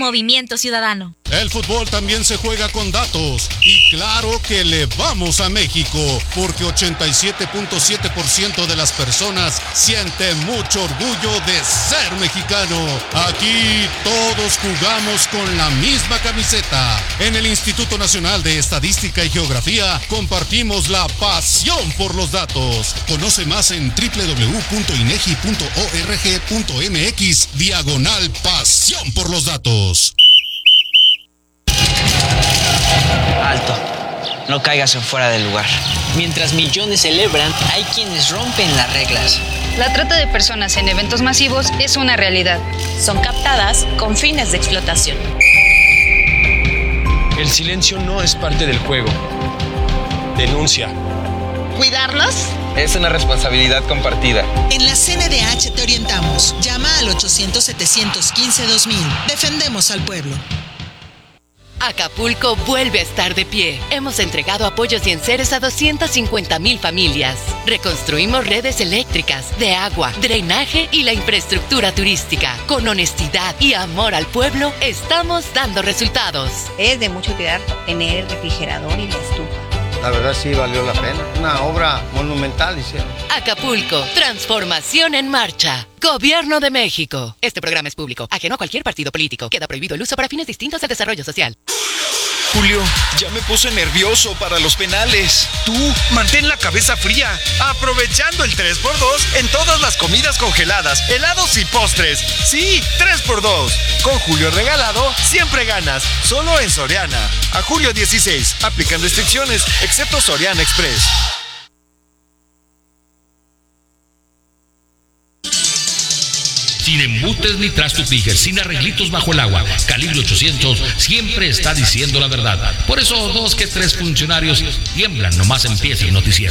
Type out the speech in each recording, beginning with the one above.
Movimiento Ciudadano. El fútbol también se juega con datos y claro que le vamos a México porque 87.7% de las personas sienten mucho orgullo de ser mexicano. Aquí todos jugamos con la misma camiseta. En el Instituto Nacional de Estadística y Geografía compartimos la pasión por los datos. Conoce más en www.inegi.org.mx/pasión por los datos. Alto, no caigas en fuera del lugar. Mientras millones celebran, hay quienes rompen las reglas. La trata de personas en eventos masivos es una realidad. Son captadas con fines de explotación. El silencio no es parte del juego. Denuncia. ¿Cuidarlos? Es una responsabilidad compartida. En la CNDH te orientamos. Llama al 800-715-2000. Defendemos al pueblo. Acapulco vuelve a estar de pie. Hemos entregado apoyos y enseres a 250,000 familias. Reconstruimos redes eléctricas, de agua, drenaje y la infraestructura turística. Con honestidad y amor al pueblo, estamos dando resultados. Es de mucho cuidar tener el refrigerador y la estufa. La verdad sí valió la pena. Una obra monumental hicieron. Acapulco, transformación en marcha. Gobierno de México. Este programa es público, ajeno a cualquier partido político. Queda prohibido el uso para fines distintos al desarrollo social. Julio, ya me puse nervioso para los penales. Tú, mantén la cabeza fría, aprovechando el 3x2 en todas las comidas congeladas, helados y postres. Sí, 3x2. Con Julio regalado, siempre ganas. Solo en Soriana. A julio 16. Aplican restricciones, excepto Soriana Express. Sin embutes ni trastos Tiger, sin arreglitos bajo el agua. Calibre 800 siempre está diciendo la verdad. Por eso 2 que 3 funcionarios tiemblan nomás empieza el noticiero.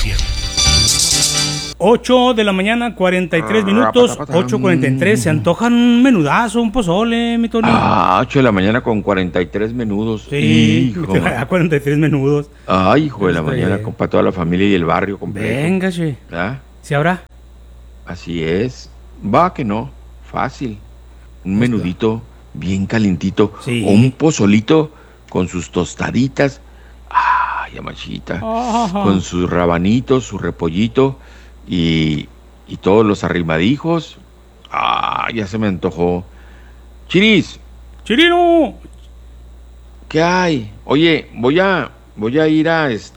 8 de la mañana, 43 minutos, 8:43. Se antojan un menudazo, un pozole, mi Tony. 8 de la mañana con 43 menudos. Sí, 43 menudos. Ay, hijo de la mañana, para toda la familia y el barrio completo. Véngase. ¿Sí habrá? Así es. Va que no. Fácil. Un menudito bien calientito. Sí. O un pozolito con sus tostaditas. Ay, amachita. Con sus rabanitos, su repollito y todos los arrimmadijos. Ya se me antojó. Chiris. Chirino. ¿Qué hay? Oye, voy a ir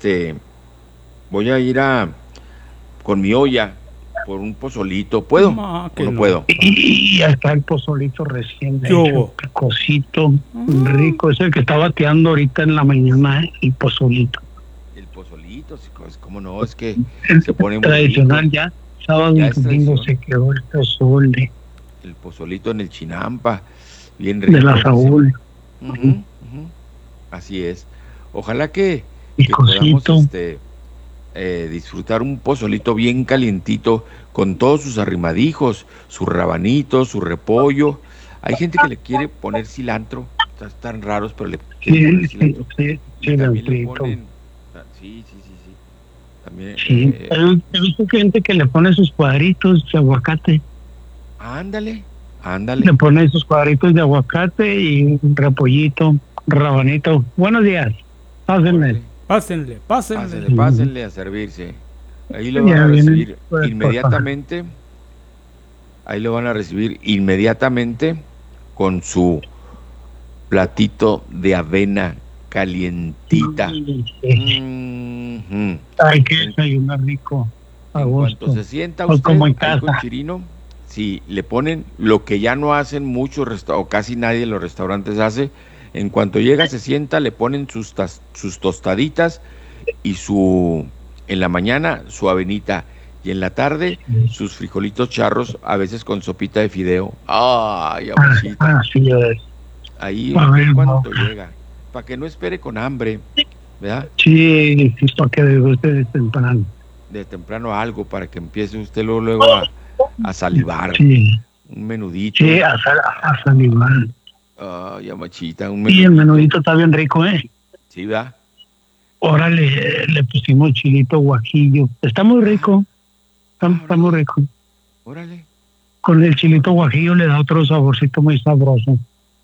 a con mi olla por un pozolito. ¿Puedo o no puedo? Y ya está el pozolito recién hecho, picosito, rico. Es el que está bateando ahorita en la mañana, el pozolito. El pozolito, ¿cómo no? Es que se pone tradicional muy ya. Sábado y domingo se quedó el pozole. El pozolito en el Chinampa, bien rico. De la Saúl. Así es. Ojalá que podamos disfrutar un pozolito bien calientito con todos sus arrimmadijos, sus rabanitos, su repollo. Hay gente que le quiere poner cilantro, están raros, pero le quieren poner cilantro. También le ponen, sí. También, he visto gente que le pone sus cuadritos de aguacate. Ándale. Le pone sus cuadritos de aguacate y un repollito, rabanito. Buenos días. Pásenle a servirse. Ahí lo van a recibir inmediatamente. Ahí lo van a recibir inmediatamente con su platito de avena calientita. Hay que desayunar rico. En cuanto se sienta usted como en ahí casa. con Chirino, si le ponen lo que ya no hacen muchos o casi nadie en los restaurantes hace. En cuanto llega, se sienta, le ponen sus tostaditas y en la mañana su avenita y en la tarde sus frijolitos charros, a veces con sopita de fideo. Ay, abuelita. Así es. Ahí cuando llega, para que no espere con hambre, ¿verdad? Sí, para que deguste de temprano. De temprano algo, para que empiece usted luego a salivar. Sí. Un menudito. Sí, a salivar. Ay, amachita, Y el menudito está bien rico, Sí, ¿verdad? Ahora le pusimos chilito guajillo. Está muy rico. Está muy rico. Órale. Con el chilito guajillo le da otro saborcito muy sabroso.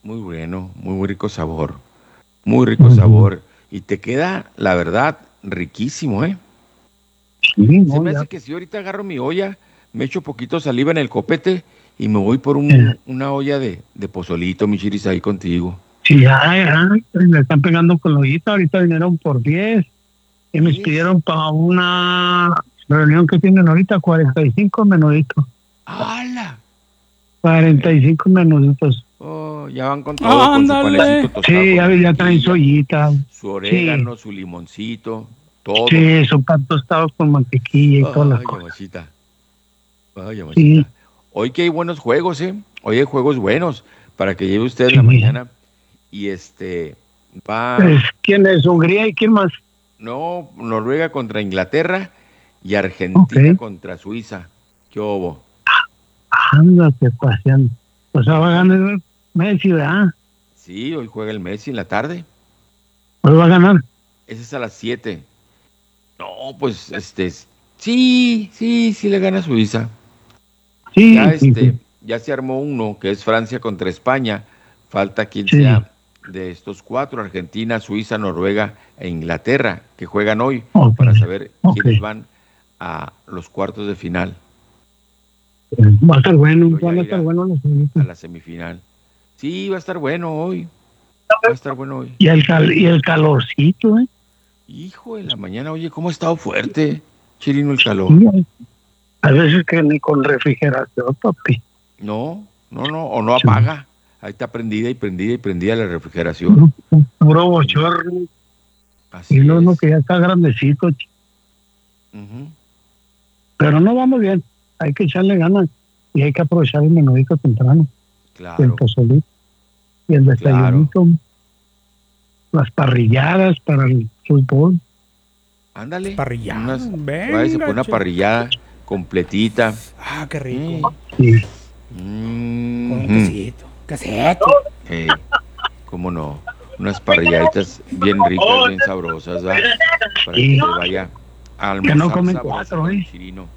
Muy bueno, muy rico sabor. Muy rico sabor. Y te queda, la verdad, riquísimo, ¿eh? Sí, Se me hace que si ahorita agarro mi olla, me echo poquito saliva en el copete y me voy por una olla de pozolito, mi Chiris, ahí contigo. Sí, ya, me están pegando con la ollita. Ahorita vinieron por 10 y me pidieron para una reunión que tienen ahorita 45 menuditos. ¡Hala! 45 menuditos. Oh, ya van con todo, con su panecito tostado. Sí, ya traen su ollita. Su orégano, su limoncito, todo. Sí, son pan tostados con mantequilla y todas las cosas. Mamacita. Ay, mamacita. Sí. Hoy que hay buenos juegos, ¿eh? Hoy hay juegos buenos para que lleve usted en la mañana. Y va... ¿Quién es? ¿Hungría y quién más? No, Noruega contra Inglaterra y Argentina contra Suiza. ¿Qué hubo? Ándate paseando. O sea, va a ganar Messi, ¿verdad? Sí, hoy juega el Messi en la tarde. ¿Hoy va a ganar? Ese es a las 7. No, pues, sí le gana Suiza. Sí, ya se armó uno, que es Francia contra España. Falta quien sea de estos 4, Argentina, Suiza, Noruega e Inglaterra, que juegan hoy para saber quiénes van a los cuartos de final. Va a estar bueno, van a estar buenos los a la semifinal. Sí, va a estar bueno hoy. Va a estar bueno hoy. Y el calorcito, ¿eh? Hijo de la mañana, oye, ¿cómo ha estado fuerte, Chirino, el calor? Sí, a veces que ni con refrigeración, papi. No, o no apaga. Ahí está prendida la refrigeración. Puro bochorno. Así y no, que ya está grandecito. Pero no vamos bien. Hay que echarle ganas y hay que aprovechar el menudito temprano. Claro. El pozolito y el desayunito. Las parrilladas para el fútbol. Ándale. Parrilladas. Váyase por una parrillada completita. Ah, qué rico. Sí. Con un quesito. Quesito. Cómo no. Unas parrilladitas bien ricas, bien sabrosas, ¿verdad? Para que se vaya a almorzar. Que no comen 4, Chirino.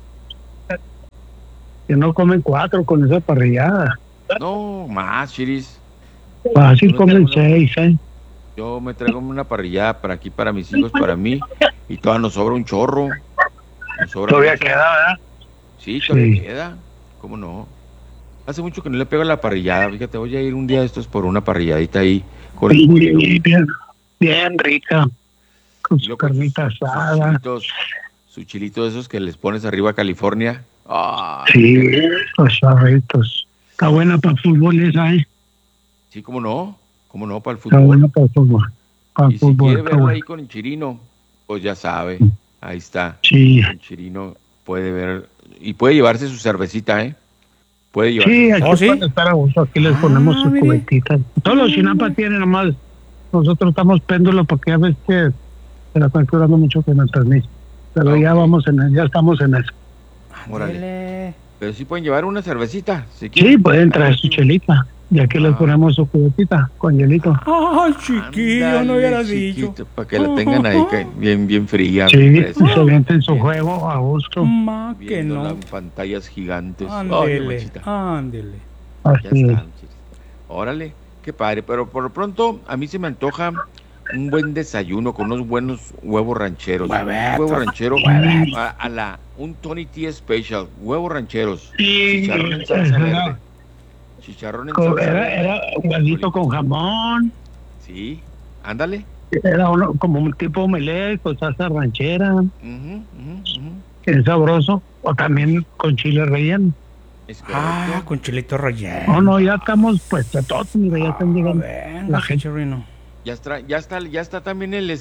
Que no comen 4 con esa parrillada. No, más, Chiris. Fácil comen 6, Yo me traigo una parrillada para aquí, para mis hijos, para mí, y todavía nos sobra un chorro. Todavía queda, ¿verdad? Sí, todavía queda. ¿Cómo no? Hace mucho que no le pego a la parrillada. Fíjate, voy a ir un día de estos por una parrilladita ahí. Con bien rica. Con su carnita asada. Su chilito de esos que les pones arriba a California. Sí, los charritos. Está buena para el fútbol esa, ¿eh? Sí, ¿cómo no? ¿Cómo no? Para el fútbol. Está buena para el fútbol. Si quiere verlo ahí con el Chirino, pues ya sabe. Ahí está. Sí. El Chirino puede ver y puede llevarse su cervecita, ¿eh? Puede llevarse. Sí, aquí pueden estar a gusto. Aquí les ponemos su cubetita. Todos los Chinampa tienen nomás. Nosotros estamos péndulo porque ya ves que se la están curando mucho con el permiso. Pero ya ya estamos en eso. Órale. Pero sí pueden llevar una cervecita, si quieren. Sí, pueden traer su chelita. Y aquí les ponemos su cubetita con hielito. Ay, chiquillo, no hubieras dicho. Para que la tengan ahí bien fría. Sí, se vienten su juego a gusto. Que no. En pantallas gigantes. Ándele. Ya están. Órale, qué padre. Pero por lo pronto, a mí se me antoja un buen desayuno con unos buenos huevos rancheros. Huevo ranchero un Tony T Special, huevos rancheros. Chicharrón en salsa verde. Chicharrón en salsa verde. Era un huevito con jamón. Sí, ándale. Era como un tipo omelette con salsa ranchera. Que es sabroso. O también con chile relleno. Con chilito relleno. No, ya estamos pues a todos, mira, ya están llegando. La gente Rino. Ya está también el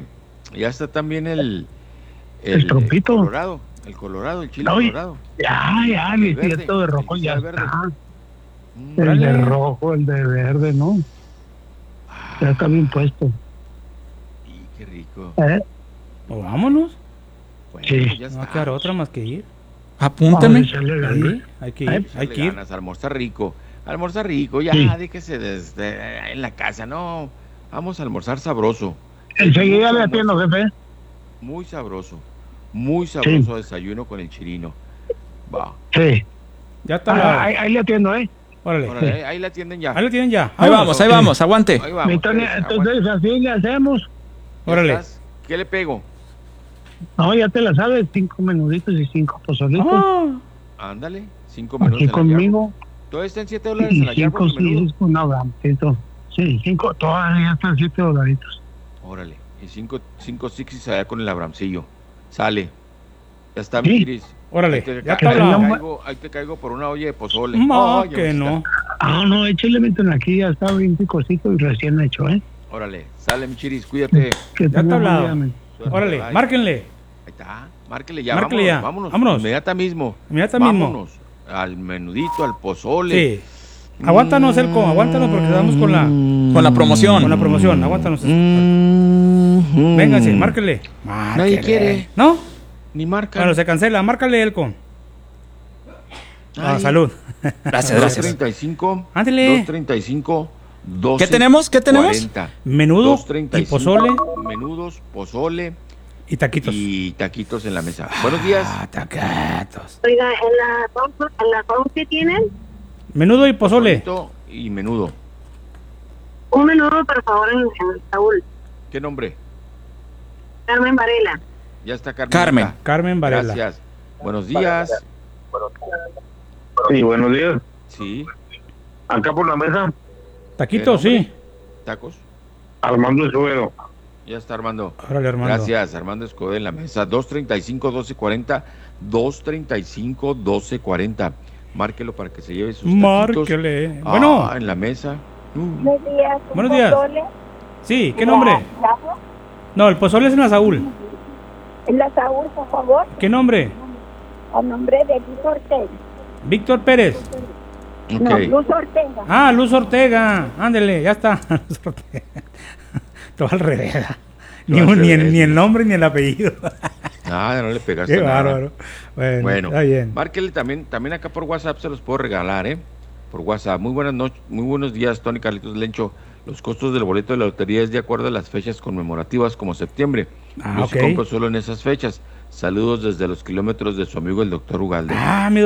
trompito. El colorado, el chile colorado. Ya, el cierto de rojo ya está. El de rojo, el de verde, ¿no? Ya está bien puesto. Y qué rico. Pues vámonos. Bueno, sí. Ya no va a quedar otra más que ir. Apúntame. Sí, hay que ir. Hay que ir. Almorzar rico, ya, sí. Déjese en la casa, no. Vamos a almorzar sabroso. Enseguida le atiendo, jefe. Muy sabroso desayuno con el Chirino. Va. Sí. Ya está. Ahí le atiendo, Órale. Órale, ahí la tienen ya. Ahí lo tienen ya. Ahí vamos, aguante. Ahí vamos. Mi Tony, entonces así le hacemos. Órale. ¿Qué le pego? No, ya te la sabes, 5 menuditos y 5 pozolitos. Ándale, 5 menudos. Aquí conmigo. Todo está en $7 Y en la yarda 5 por menudo. sí, un abramcito. Sí, 5, todavía están $7. Órale, y 5 sixis allá con el abramcillo. Sale. Ya está, mi Chiris. Órale, ya Ahí está. ahí te caigo por una olla de pozole. No, Ay, que no. No, échale meten aquí, ya está bien picosito y recién hecho, Órale, sale, mi Chiris, cuídate. Ya está hablado. Órale, Bye. márquenle. Ahí está, márquele ya, Márquele ya. vámonos. Vámonos. Inmediata mismo. Vámonos. Al menudito, al pozole. Sí. Aguántanos, Elco, aguántanos porque estamos con la promoción. Con la promoción, aguántanos. Véngase, márquele. Nadie quiere. ¿No? Ni marca. Bueno, se cancela, márcale, Elco. Salud. Gracias. 235. Ándele. 235. 12, ¿Qué tenemos? 40. Menudo 235, y pozole. Menudos, pozole. Y taquitos. Y taquitos en la mesa. Buenos días. Taquitos. Oiga, ¿en la once tienen? Menudo y pozole. Y menudo. Un menudo, por favor, en el Saúl. ¿Qué nombre? Carmen Varela. Ya está Carmen. Carmen Varela. Gracias. Buenos días. Sí, buenos días. Sí. Acá por la mesa. Taquitos, sí. ¿Tacos? Armando Escobedo. Ya está Armando. Órale, Armando. Gracias, Armando Escobedo en la mesa. 235-1240. 235-1240. Márquelo para que se lleve sus taquitos. Márquele. Bueno. En la mesa. Buenos días. Buenos días. Sí, ¿qué nombre? No, el pozole es en la Saúl. En la Saúl, por favor. ¿Qué nombre? A nombre de Luz Ortega. Víctor Pérez. No, Luz Ortega. Luz Ortega. Ándele, ya está. Luz Ortega. Todo al revés. Ni el nombre ni el apellido. No le pegaste Qué nada. bárbaro. Bueno, está bien. Márquele también acá por WhatsApp, se los puedo regalar, por WhatsApp. Muy buenas noches, muy buenos días, Tony, Carlitos, Lencho. Los costos del boleto de la lotería es de acuerdo a las fechas conmemorativas como septiembre. Yo sí compro solo en esas fechas. Saludos desde los kilómetros de su amigo el doctor Ugalde. Mi